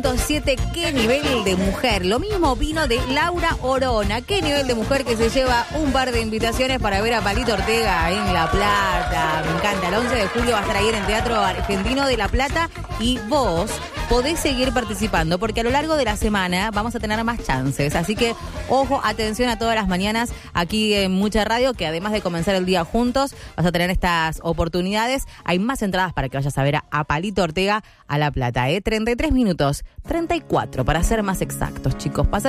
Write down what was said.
7, qué nivel de mujer. Lo mismo vino de Laura Orona. Qué nivel de mujer que se lleva un par de invitaciones para ver a Palito Ortega en La Plata. Me encanta. El 11 de julio va a estar ahí en el Teatro Argentino de La Plata y vos podés seguir participando porque a lo largo de la semana vamos a tener más chances. Así que, ojo, atención a todas las mañanas aquí en Mucha Radio, que además de comenzar el día juntos, vas a tener estas oportunidades. Hay más entradas para que vayas a ver a Palito Ortega a La Plata. 33 minutos, 34 para ser más exactos, chicos.